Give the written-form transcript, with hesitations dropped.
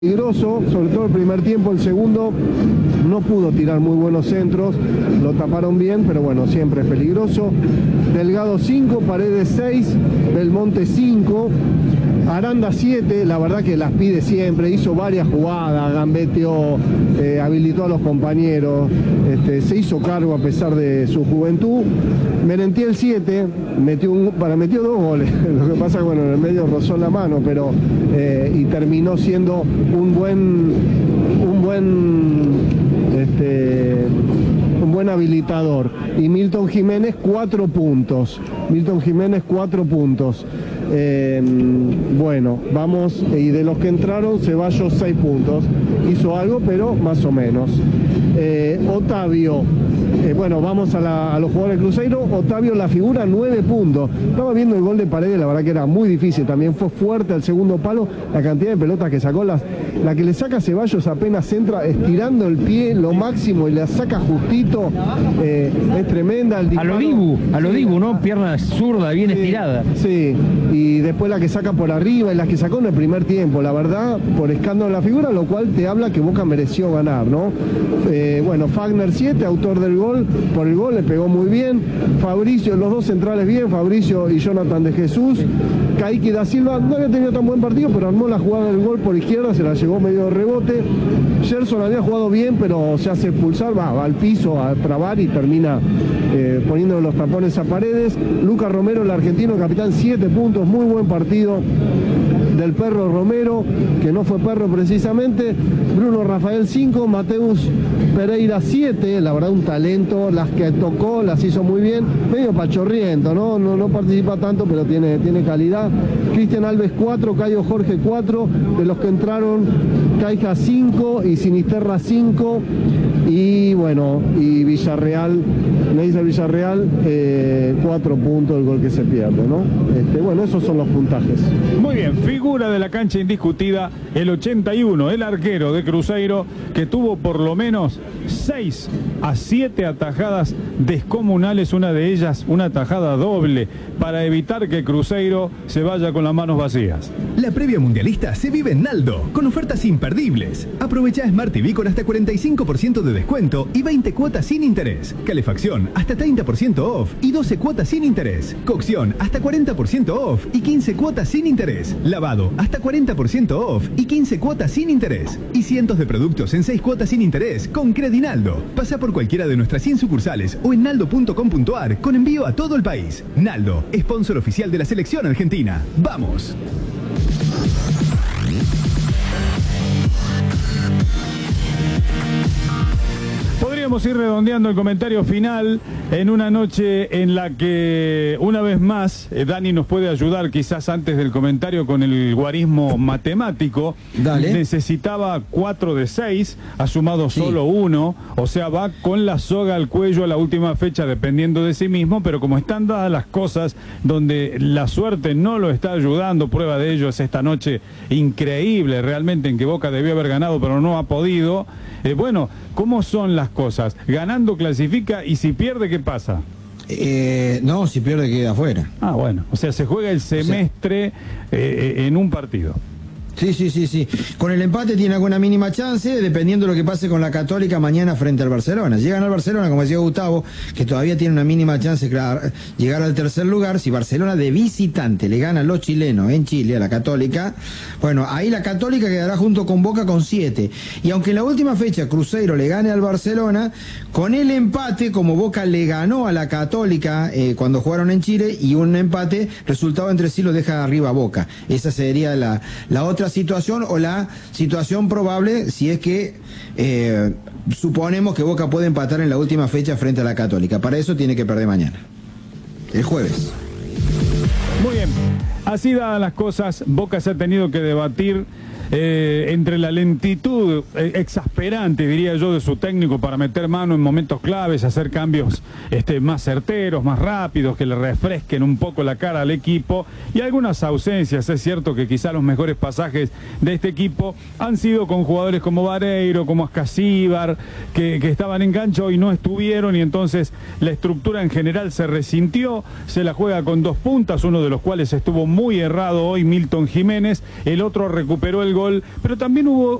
Peligroso, sobre todo el primer tiempo. El segundo no pudo tirar muy buenos centros, lo taparon bien, pero bueno, siempre es peligroso. Delgado 5, Paredes 6, Belmonte 5, Aranda 7, la verdad que las pide siempre, hizo varias jugadas, gambeteó, habilitó a los compañeros, se hizo cargo a pesar de su juventud. Merentiel 7, metió 2 goles, lo que pasa, bueno, en el medio rozó la mano, pero y terminó siendo un buen habilitador. Y Milton Jiménez 4 puntos. Bueno, vamos, y de los que entraron, Ceballos 6 puntos. Hizo algo, pero más o menos. Otavio, bueno, vamos a los jugadores de Cruzeiro. Otavio, la figura, 9 puntos. Estaba viendo el gol de Paredes, la verdad que era muy difícil. También fue fuerte al segundo palo. La cantidad de pelotas que sacó, la que le saca Ceballos apenas entra, estirando el pie lo máximo y la saca justito. Es tremenda. El disparo, a lo Dibu, ¿no? Pierna zurda, bien estirada. Sí, y después la que saca por arriba y las que sacó en el primer tiempo, la verdad, por escándalo de la figura, lo cual te habla que Boca mereció ganar, ¿no? Bueno, Fagner 7, autor del gol, por el gol le pegó muy bien. Fabricio, los dos centrales bien, Fabricio y Jonathan de Jesús. Kaique da Silva no había tenido tan buen partido, pero armó la jugada del gol por izquierda, se la llevó medio de rebote. Gerson había jugado bien, pero se hace expulsar, va al piso a trabar y termina poniendo los tapones a Paredes. Lucas Romero, el argentino, capitán, 7 puntos, muy buen partido del Perro Romero, que no fue perro precisamente. Bruno Rafael 5, Mateus Pereira 7, la verdad un talento, las que tocó las hizo muy bien, medio pachorriento, no participa tanto, pero tiene calidad. Cristian Alves 4, Cayo Jorge 4, de los que entraron Caija 5 y Sinisterra 5, y bueno, y Villarreal, me dice Villarreal, 4 puntos el gol que se pierde, ¿no? Bueno, esos son los puntajes. Muy bien, figura de la cancha indiscutida, el 81, el arquero de Cruzeiro, que tuvo por lo menos 6 a 7 atajadas descomunales, una de ellas una atajada doble, para evitar que Cruzeiro se vaya con las manos vacías. La previa mundialista se vive en Naldo, con ofertas imperdibles. Aprovecha Smart TV con hasta 45% de descuento y 20 cuotas sin interés. Calefacción hasta 30% off y 12 cuotas sin interés. Cocción hasta 40% off y 15 cuotas sin interés. Lavado hasta 40% off y 15 cuotas sin interés. Y cientos de productos en 6 cuotas sin interés con Credinaldo. Pasa por cualquiera de nuestras 100 sucursales o en naldo.com.ar con envío a todo el país. Naldo, sponsor oficial de la selección argentina. ¡Vamos! Podríamos ir redondeando el comentario final en una noche en la que, una vez más, Dani nos puede ayudar quizás antes del comentario con el guarismo matemático. Dale. Necesitaba 4 de 6, ha sumado solo 1, o sea, va con la soga al cuello a la última fecha dependiendo de sí mismo, pero como están dadas las cosas donde la suerte no lo está ayudando, prueba de ello es esta noche increíble realmente en que Boca debió haber ganado pero no ha podido. Bueno, ¿cómo son las cosas? Ganando clasifica y si pierde, ¿qué pasa? No, si pierde queda afuera. Ah, bueno, o sea, se juega el semestre en un partido. Sí. Con el empate tiene alguna mínima chance, dependiendo de lo que pase con la Católica mañana frente al Barcelona. Llegan al Barcelona, como decía Gustavo, que todavía tiene una mínima chance de llegar al tercer lugar. Si Barcelona de visitante le gana a los chilenos en Chile, a la Católica, bueno, ahí la Católica quedará junto con Boca con 7. Y aunque en la última fecha Cruzeiro le gane al Barcelona, con el empate, como Boca le ganó a la Católica cuando jugaron en Chile, y un empate, resultado entre sí lo deja arriba a Boca. Esa sería la otra situación, o la situación probable si es que suponemos que Boca puede empatar en la última fecha frente a la Católica. Para eso tiene que perder mañana, el jueves. Muy bien, así dadas las cosas, Boca se ha tenido que debatir entre la lentitud exasperante, diría yo, de su técnico para meter mano en momentos claves, hacer cambios más certeros, más rápidos, que le refresquen un poco la cara al equipo, y algunas ausencias. Es cierto que quizá los mejores pasajes de este equipo han sido con jugadores como Vareiro, como Ascasíbar, que estaban en gancho y no estuvieron, y entonces la estructura en general se resintió. Se la juega con 2 puntas, uno de los cuales estuvo muy errado hoy, Milton Jiménez, el otro recuperó el gol gol, pero también hubo